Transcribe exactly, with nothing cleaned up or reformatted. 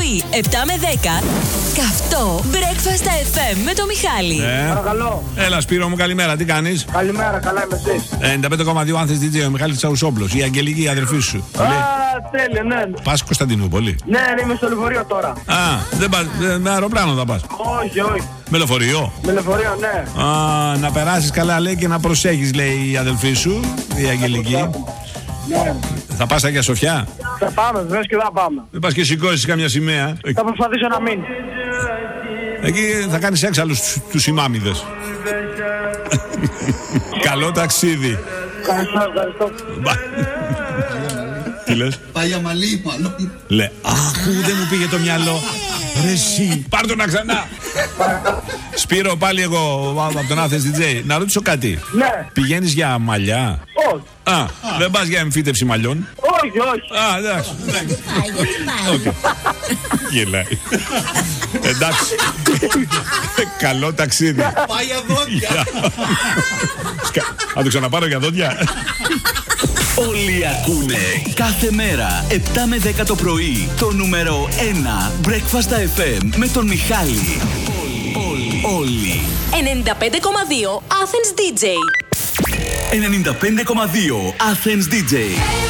πρωί, επτά με δέκα, καυτό Breakfast εφ εμ με το Μιχάλη. Ναι. Παρακαλώ. Έλα, Σπύρο μου, καλημέρα, τι κάνεις? Καλημέρα, καλά είμαι εσείς? ενενήντα πέντε κόμμα δύο Άνθες ντι τζέι, ο Μιχάλης Τσαουσόπουλος, η Αγγελική, η αδερφή σου. Α, τέλεια, ναι. Πας Κωνσταντινούπολη? Ναι, ναι, είμαι στο λεωφορείο τώρα. Α, δεν πας, ε, με αεροπλάνο θα πας? Όχι, όχι. Με λεωφορείο? Με λεωφορείο, ναι. Α, να περάσεις καλά, λέει, και να προσέχεις, λέει η αδελφή σου, η Αγγελική. Ναι. Θα πας Αγία Σοφιά? Θα πάμε, βεβαίως και θα πάμε. Δεν πας και σηκώσεις καμιά σημαία? Θα προσπαθήσω να μείνω. Εκεί θα κάνεις έξαλλους τους, τους ημάμιδες. Καλό ταξίδι. Ευχαριστώ, ευχαριστώ. Τι λες? Πάει για μαλλί, μάλλον. Λέ, αχού, δεν μου πήγε το μυαλό. Ρε εσύ, πάρ' το να ξανά. Σπύρο, πάλι εγώ από τον Άνθες ντι τζέι. Να ρωτήσω κάτι. Ναι. Πηγαίνεις για μαλλιά? Όχι. Α, δεν πας για εμφύτευση μαλλιών? Όχι, όχι. Α, εντάξει. Οκ. Γελάει. Εντάξει. Καλό ταξίδι. Πάει για δόντια. Θα το ξαναπάρω για δόντια. Όλοι ακούνε κάθε μέρα επτά με δέκα το πρωί το νούμερο ένα Breakfast εφ εμ με τον Μιχάλη. Όλοι. Όλοι. ενενήντα πέντε κόμμα δύο Athens ντι τζέι. ενενήντα πέντε κόμμα δύο Athens ντι τζέι.